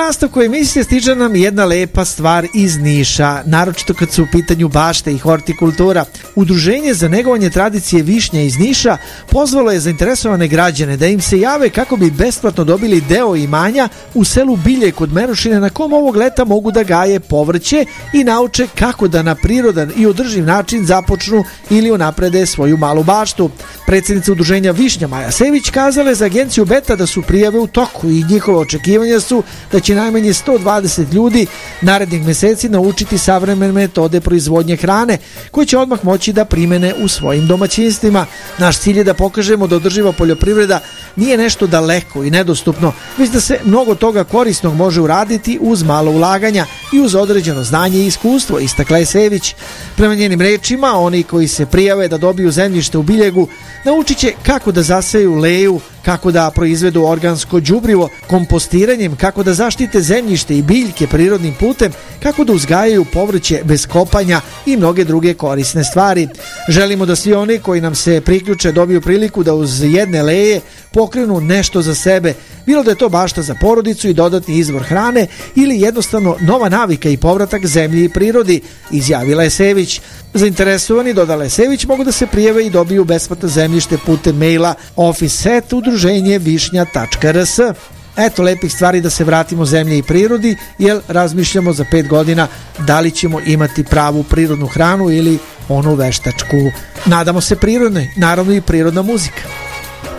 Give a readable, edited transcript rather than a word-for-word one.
nastavku emisije stiže nam jedna lepa stvar iz Niša, naročito kad su u pitanju bašte i hortikultura. Udruženje za negovanje tradicije višnja iz Niša pozvalo je zainteresovane građane da im se jave kako bi besplatno dobili deo imanja u selu Bilje kod Merošine, na kom ovog leta mogu da gaje povrće i nauče kako da na prirodan i održiv način započnu ili unaprede svoju malu baštu. Predsjednica udruženja Višnja Maja Sević kazala je za agenciju Beta da su prijave u toku i njihova očekivanja su da će najmanje 120 ljudi narednih meseci naučiti savremene metode proizvodnje hrane koje će odmah moći da primene u svojim domaćinstvima. Naš cilj je da pokažemo da održiva poljoprivreda nije nešto daleko i nedostupno, već da se mnogo toga korisnog može uraditi uz malo ulaganja i uz određeno znanje i iskustvo, istakla je Sević. Prema njenim rečima, oni koji se prijave da dobiju zemljište u Biljegu naučit će kako da zaseju leju, kako da proizvedu organsko đubrivo kompostiranjem, kako da zaštite zemljište i biljke prirodnim putem, kako da uzgajaju povrće bez kopanja i mnoge druge korisne stvari. Želimo da svi oni koji nam se priključe dobiju priliku da uz jedne leje pokrenu nešto za sebe, bilo da je to bašta za porodicu i dodatni izvor hrane ili jednostavno nova navika i povratak zemlji i prirodi, izjavila je Sević. Zainteresovani, dodala je Sević, mogu da se prijave i dobiju besplatno zemljište putem maila office@udruženjevišnja.rs. Eto lepih stvari da se vratimo zemlji i prirodi, jer razmišljamo za 5 godina da li ćemo imati pravu prirodnu hranu ili onu veštačku. Nadamo se prirodnoj, naravno i prirodna muzika.